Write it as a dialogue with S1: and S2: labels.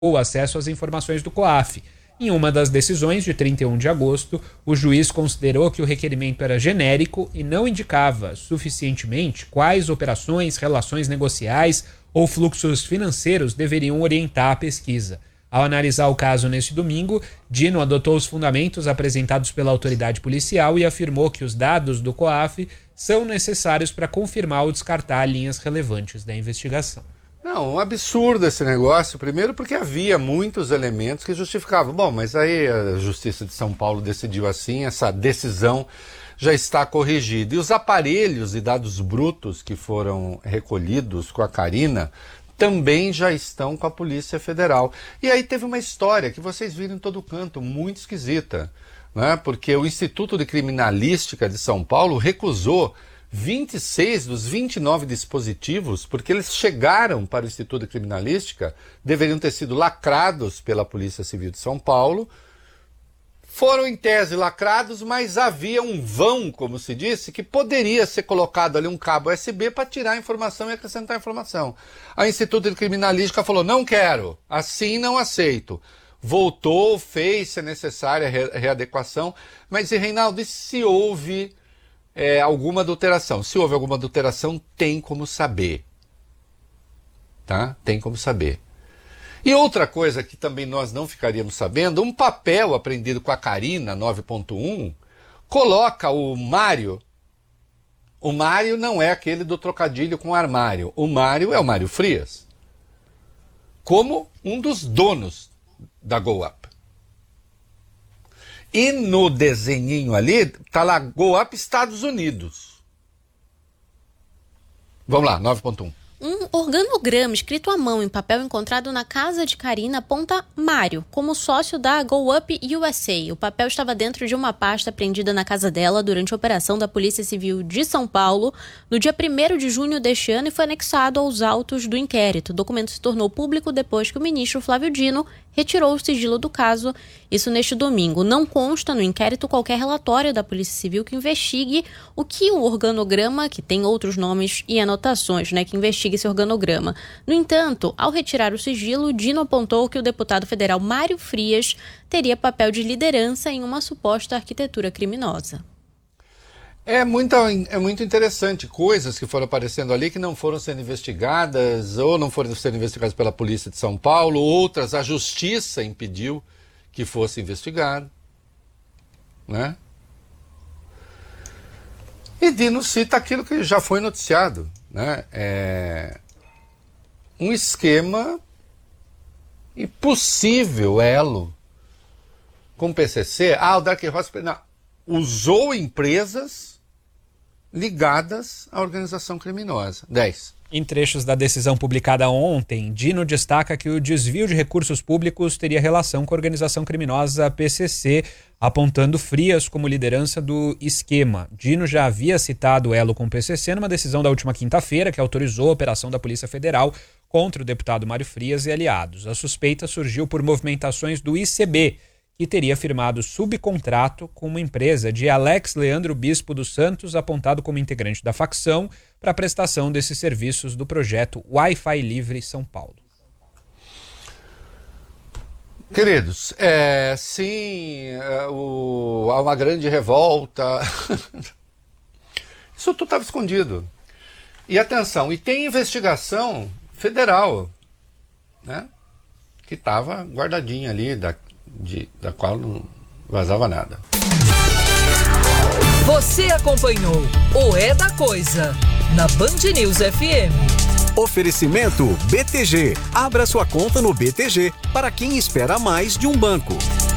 S1: o acesso às informações do COAF. Em uma das decisões, de 31 de agosto, o juiz considerou que o requerimento era genérico e não indicava suficientemente quais operações, relações negociais ou fluxos financeiros deveriam orientar a pesquisa. Ao analisar o caso neste domingo, Dino adotou os fundamentos apresentados pela autoridade policial e afirmou que os dados do COAF são necessários para confirmar ou descartar linhas relevantes da investigação.
S2: Não, um absurdo esse negócio, primeiro porque havia muitos elementos que justificavam. Bom, mas aí a Justiça de São Paulo decidiu assim, essa decisão já está corrigida. E os aparelhos e dados brutos que foram recolhidos com a Carina também já estão com a Polícia Federal. E aí teve uma história que vocês viram em todo canto, muito esquisita, né? Porque o Instituto de Criminalística de São Paulo recusou 26 dos 29 dispositivos, porque eles chegaram para o Instituto de Criminalística, deveriam ter sido lacrados pela Polícia Civil de São Paulo, foram em tese lacrados, mas havia um vão, como se disse, que poderia ser colocado ali um cabo USB para tirar a informação e acrescentar a informação. A Instituto de Criminalística falou, não quero, assim não aceito. Voltou, fez, se necessária, a readequação, mas, Reinaldo, e se houve alguma adulteração? Se houve alguma adulteração, tem como saber. Tá? Tem como saber. E outra coisa que também nós não ficaríamos sabendo, um papel aprendido com a Carina 9.1 coloca o Mário. O Mário não é aquele do trocadilho com armário. O Mário é o Mário Frias, como um dos donos da GoUp. E no desenhinho ali, tá lá GoUp Estados Unidos. Vamos lá, 9.1.
S3: Um organograma escrito à mão em papel encontrado na casa de Carina aponta Mário como sócio da GoUp USA. O papel estava dentro de uma pasta apreendida na casa dela durante a operação da Polícia Civil de São Paulo no dia 1º de junho deste ano e foi anexado aos autos do inquérito. O documento se tornou público depois que o ministro Flávio Dino retirou o sigilo do caso, isso neste domingo. Não consta no inquérito qualquer relatório da Polícia Civil que investigue o que o organograma, que tem outros nomes e anotações, que investigue esse organograma. No entanto, ao retirar o sigilo, Dino apontou que o deputado federal Mário Frias teria papel de liderança em uma suposta arquitetura criminosa.
S2: É muito interessante, coisas que foram aparecendo ali que não foram sendo investigadas, ou não foram sendo investigadas pela Polícia de São Paulo, outras a Justiça impediu que fosse investigado, né? E Dino cita aquilo que já foi noticiado, né? Um esquema e possível elo com o PCC. O Dark Horse usou empresas ligadas à organização criminosa. 10.
S1: Em trechos da decisão publicada ontem, Dino destaca que o desvio de recursos públicos teria relação com a organização criminosa PCC, apontando Frias como liderança do esquema. Dino já havia citado o elo com o PCC numa decisão da última quinta-feira que autorizou a operação da Polícia Federal contra o deputado Mário Frias e aliados. A suspeita surgiu por movimentações do ICB, que teria firmado subcontrato com uma empresa de Alex Leandro Bispo dos Santos, apontado como integrante da facção, para a prestação desses serviços do projeto Wi-Fi Livre São Paulo.
S2: Queridos, sim, há uma grande revolta. Isso tudo estava escondido. E atenção, e tem investigação federal, né, que estava guardadinha ali, da qual não vazava nada.
S4: Você acompanhou o É da Coisa na Band News FM.
S5: Oferecimento BTG. Abra sua conta no BTG para quem espera mais de um banco.